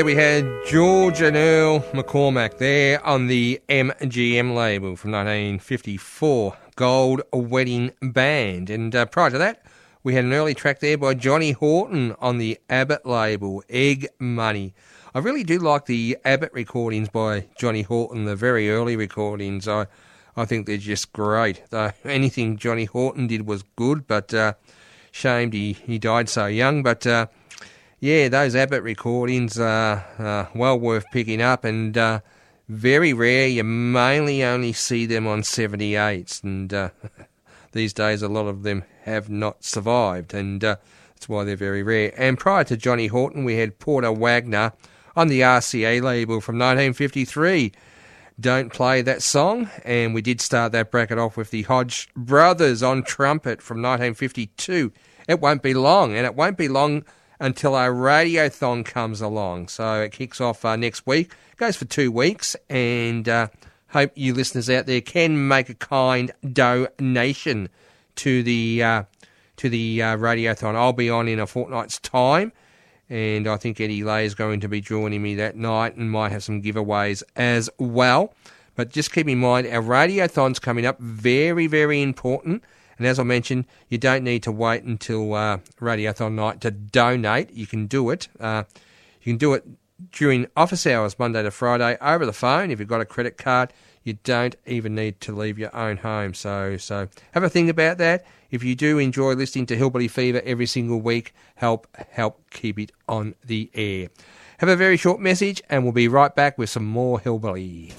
We had George and Earl McCormack there on the MGM label from 1954, Gold Wedding Band. And prior to that, we had an early track there by Johnny Horton on the Abbott label, Egg Money. I really do like the Abbott recordings by Johnny Horton, the very early recordings. I think they're just great. Anything Johnny Horton did was good, but shamed he died so young. But yeah, those Abbott recordings are well worth picking up, and very rare. You mainly only see them on 78s, and these days a lot of them have not survived, and that's why they're very rare. And prior to Johnny Horton, we had Porter Wagner on the RCA label from 1953. Don't play that song, and we did start that bracket off with the Hodge Brothers on trumpet from 1952. It won't be long, and it won't be long until our radiothon comes along. So it kicks off next week, goes for 2 weeks, and hope you listeners out there can make a kind donation to the radiothon. I'll be on in a fortnight's time, and I think Eddie Lay is going to be joining me that night and might have some giveaways as well. But just keep in mind, our radiothon's coming up, very, very important. And as I mentioned, you don't need to wait until Radiothon night to donate. You can do it. You can do it during office hours, Monday to Friday, over the phone. If you've got a credit card, you don't even need to leave your own home. So have a think about that. If you do enjoy listening to Hillbilly Fever every single week, help keep it on the air. Have a very short message, and we'll be right back with some more Hillbilly.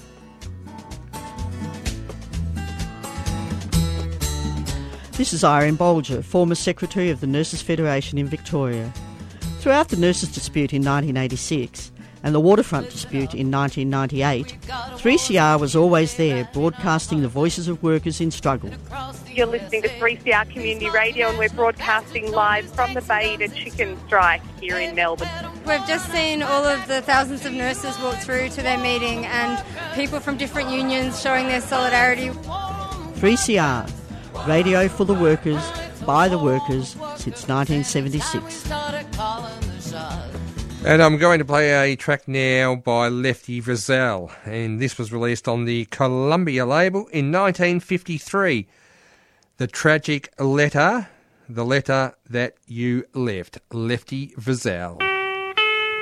This is Irene Bolger, former Secretary of the Nurses Federation in Victoria. Throughout the nurses' dispute in 1986 and the waterfront dispute in 1998, 3CR was always there, broadcasting the voices of workers in struggle. You're listening to 3CR Community Radio, and we're broadcasting live from the Beta Chicken Strike here in Melbourne. We've just seen all of the thousands of nurses walk through to their meeting, and people from different unions showing their solidarity. 3CR. Radio for the workers, by the workers, since 1976. And I'm going to play a track now by Lefty Frizzell, and this was released on the Columbia label in 1953. The Tragic Letter, the letter that you left, Lefty Frizzell.